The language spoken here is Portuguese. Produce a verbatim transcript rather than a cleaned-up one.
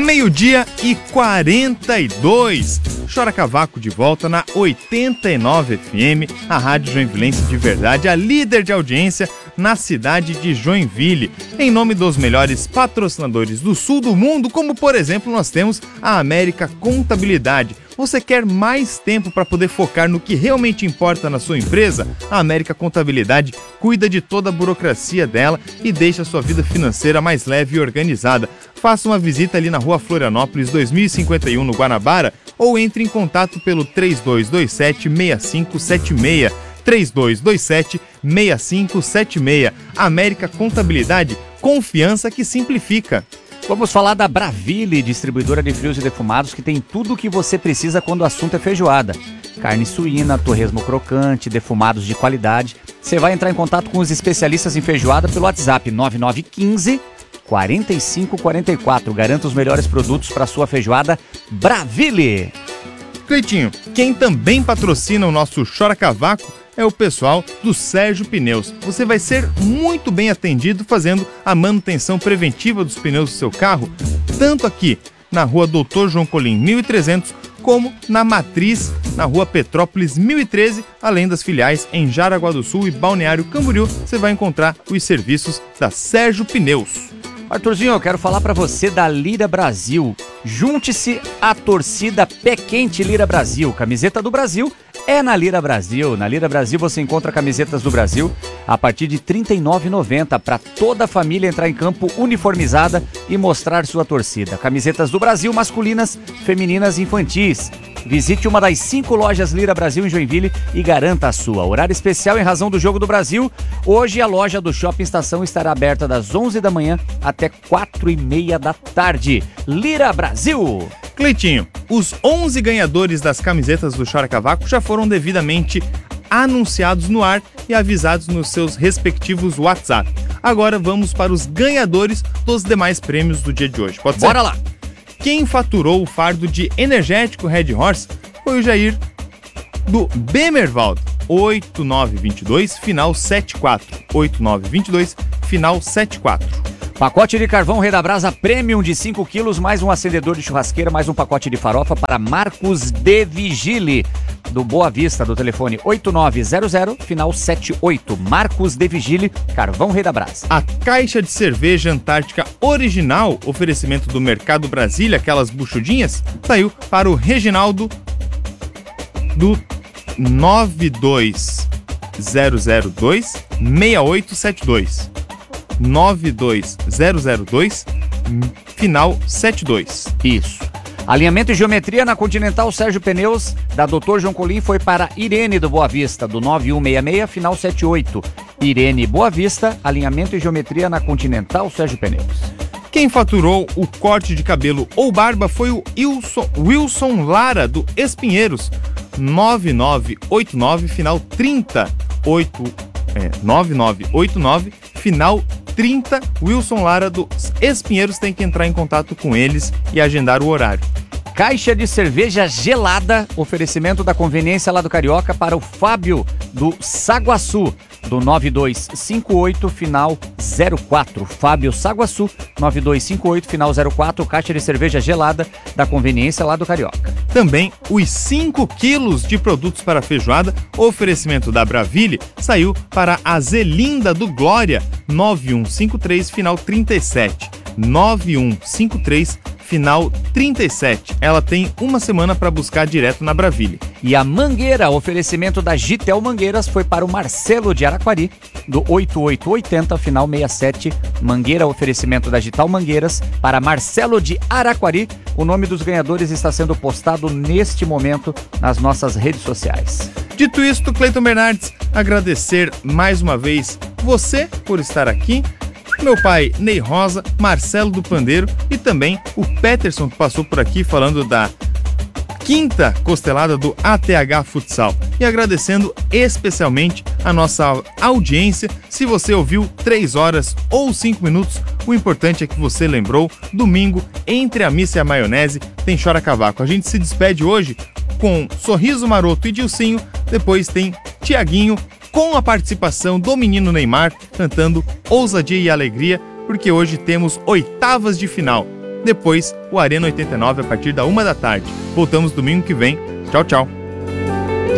Meio-dia e quarenta e dois. Chora Cavaco de volta na oitenta e nove F M, a Rádio Joinvilense de verdade, a líder de audiência na cidade de Joinville. Em nome dos melhores patrocinadores do sul do mundo, como por exemplo nós temos a América Contabilidade. Você quer mais tempo para poder focar no que realmente importa na sua empresa? A América Contabilidade cuida de toda a burocracia dela e deixa a sua vida financeira mais leve e organizada. Faça uma visita ali na Rua Florianópolis dois mil e cinquenta e um, no Guanabara, ou entre em contato pelo três dois dois sete, seis cinco sete seis. três dois dois sete, seis cinco sete seis. América Contabilidade, confiança que simplifica. Vamos falar da Braville, distribuidora de frios e defumados, que tem tudo o que você precisa quando o assunto é feijoada. Carne suína, torresmo crocante, defumados de qualidade. Você vai entrar em contato com os especialistas em feijoada pelo WhatsApp nove nove um cinco, quatro cinco quatro quatro. Garanta os melhores produtos para sua feijoada Braville. Cleitinho, quem também patrocina o nosso Chora Cavaco é o pessoal do Sérgio Pneus. Você vai ser muito bem atendido fazendo a manutenção preventiva dos pneus do seu carro, tanto aqui na Rua Doutor João Colim mil e trezentos, como na Matriz, na Rua Petrópolis mil e treze, além das filiais em Jaraguá do Sul e Balneário Camboriú. Você vai encontrar os serviços da Sérgio Pneus. Arthurzinho, eu quero falar pra você da Lira Brasil. Junte-se à torcida Pé Quente Lira Brasil. Camiseta do Brasil é na Lira Brasil. Na Lira Brasil você encontra camisetas do Brasil a partir de trinta e nove reais e noventa centavos para toda a família entrar em campo uniformizada e mostrar sua torcida. Camisetas do Brasil masculinas, femininas e infantis. Visite uma das cinco lojas Lira Brasil em Joinville e garanta a sua. Horário especial em razão do Jogo do Brasil. Hoje a loja do Shopping Estação estará aberta das onze da manhã até quatro e meia da tarde. Lira Brasil! Cleitinho, os onze ganhadores das camisetas do Chora Cavaco já foram devidamente anunciados no ar e avisados nos seus respectivos WhatsApp. Agora vamos para os ganhadores dos demais prêmios do dia de hoje. Pode ser? Bora lá! Quem faturou o fardo de energético Red Horse foi o Jair do Bemervaldo, oito nove dois dois, final sete quatro. oito nove dois dois, final sete quatro. Pacote de carvão Rei da Brasa Premium de cinco quilos, mais um acendedor de churrasqueira, mais um pacote de farofa para Marcos de Vigile, do Boa Vista, do telefone oito nove zero zero, final sete oito. Marcos de Vigile, carvão Rei da Brasa. A caixa de cerveja Antártica original, oferecimento do Mercado Brasília, aquelas buchudinhas, saiu para o Reginaldo do nove dois zero zero dois, seis oito sete dois. nove dois zero zero dois, final sete dois. Isso. Alinhamento e geometria na Continental Sérgio Pneus, da doutor João Colim, foi para Irene do Boa Vista, do nove um seis seis, final sete oito. Irene Boa Vista, alinhamento e geometria na Continental Sérgio Pneus. Quem faturou o corte de cabelo ou barba foi o Wilson, Wilson Lara, do Espinheiros, nove nove oito nove, final trinta, oito, é, nove nove oito nove, final trinta. Wilson Lara dos Espinheiros, tem que entrar em contato com eles e agendar o horário. Caixa de cerveja gelada, oferecimento da conveniência lá do Carioca para o Fábio do Saguaçu, do nove dois cinco oito, final zero quatro. Fábio Saguaçu, nove dois cinco oito, final zero quatro, caixa de cerveja gelada da conveniência lá do Carioca. Também os cinco quilos de produtos para feijoada, oferecimento da Braville, saiu para a Zelinda do Glória, nove um cinco três, final trinta e sete. nove um cinco três, final trinta e sete. Ela tem uma semana para buscar direto na Braville. E a Mangueira, oferecimento da Gitel Mangueiras, foi para o Marcelo de Araquari, do oito oito oito zero, final sessenta e sete. Mangueira, oferecimento da Gitel Mangueiras, para Marcelo de Araquari. O nome dos ganhadores está sendo postado neste momento nas nossas redes sociais. Dito isto, Cleiton Bernardes, agradecer mais uma vez você por estar aqui, meu pai Ney Rosa, Marcelo do Pandeiro e também o Peterson, que passou por aqui falando da quinta costelada do A T H Futsal. E agradecendo especialmente a nossa audiência. Se você ouviu três horas ou cinco minutos, o importante é que você lembrou, domingo, entre a missa e a maionese, tem Chora Cavaco. A gente se despede hoje com Sorriso Maroto e Dilcinho, depois tem Tiaguinho, com a participação do menino Neymar, cantando Ousadia e Alegria, porque hoje temos oitavas de final. Depois, o Arena oitenta e nove a partir da uma da tarde. Voltamos domingo que vem. Tchau, tchau.